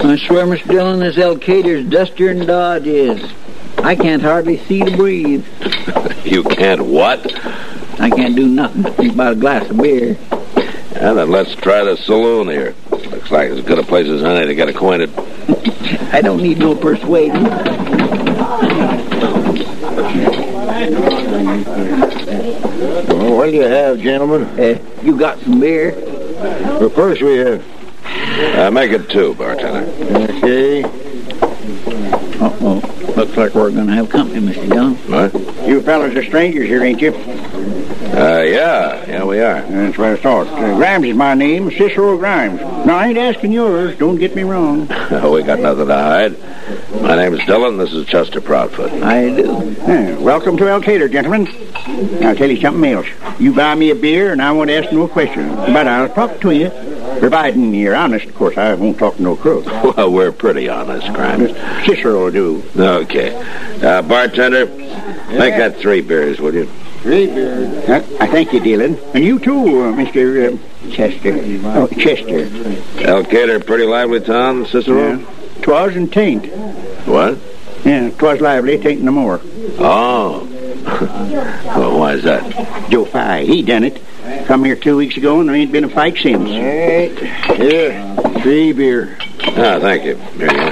I swear, Mr. Dillon, this Elkader's dustier than Dodge is. I can't hardly see to breathe. You can't what? I can't do nothing but think about a glass of beer. Yeah, then let's try the saloon here. Looks like as good a place as any to get acquainted. I don't need no persuading. Well, what do you have, gentlemen? You got some beer? Well, first we have... Make it 2, bartender. Okay. Uh-oh. Looks like we're going to have company, Mr. Dillon. What? You fellas are strangers here, ain't you? Yeah, we are. That's what I thought. Grimes is my name, Cicero Grimes. No, I ain't asking yours. Don't get me wrong. We got nothing to hide. My name's Dillon. This is Chester Proudfoot. I do. Welcome to Elkader, gentlemen. I'll tell you something else. You buy me a beer, and I won't ask no questions. But I'll talk to you. Providing you're honest, of course. I won't talk to no crook. Well, we're pretty honest, Grimes. Cicero will do. Okay. Bartender, make that 3 beers, will you? 3 beers. I thank you, Dillon. And you too, Mr. Chester. Oh, Chester. Elkader, pretty lively town, Cicero? Yeah. 'Twas and tain't. What? Yeah, 'twas lively, tain't no more. Oh. Well, why is that? Joe Fye, he done it. Come here 2 weeks ago, and there ain't been a fight since. Right. Here, 3 beer. Ah, thank you. Here you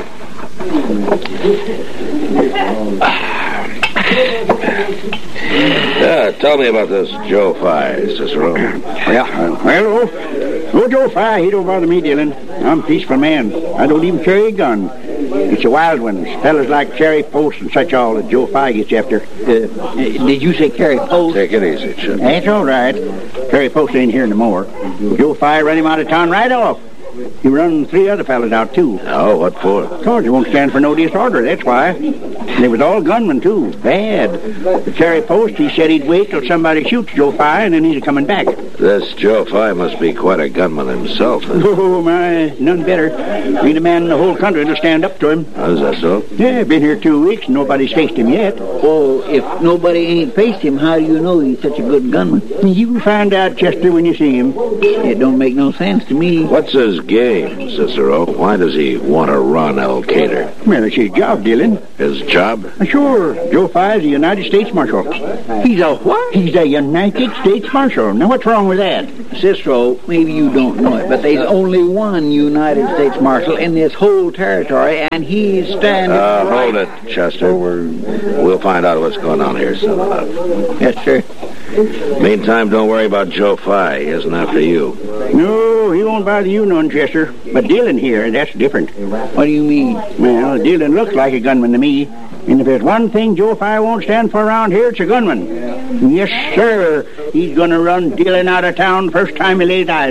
are. Tell me about this Joe Fye, Cicero. Well, Joe Fye, he don't bother me, Dillon. I'm a peaceful man. I don't even carry a gun. It's the wild ones, fellas like Cherry Post and such all that Joe Fye gets after. Did you say Carrie Post? Take it easy, Chip. That's all right. Cherry Post ain't here no more. Joe Fye run him out of town right off. He run 3 other fellas out, too. Oh, what for? Because he won't stand for no disorder, that's why. And they was all gunmen, too. Bad. The Cherry Post, he said he'd wait till somebody shoots Joe Fye, and then he's coming back. This Joe Fye must be quite a gunman himself. Huh? Oh, my, none better. Ain't a man in the whole country to stand up to him. Oh, is that so? Yeah, been here 2 weeks, and nobody's faced him yet. Well, if nobody ain't faced him, how do you know he's such a good gunman? You'll find out, Chester, when you see him. It don't make no sense to me. What's his game, Cicero? Why does he want to run Elkader? Well, it's his job, Dillon. His job? Sure. Joe Fye's a United States Marshal. He's a what? He's a United States Marshal. Now, what's wrong with that? Cicero, maybe you don't know it, but there's only one United States Marshal in this whole territory, and he's standing... Hold it, Chester. We'll find out what's going on here soon enough. Yes, sir. Meantime, don't worry about Joe Fye. He isn't after you. No, he won't bother you none, Chester. But Dillon here, that's different. What do you mean? Well, Dillon looks like a gunman to me. And if there's one thing Joe Fye won't stand for around here, it's a gunman. Yes, sir. He's going to run Dillon out of town first time he lays eyes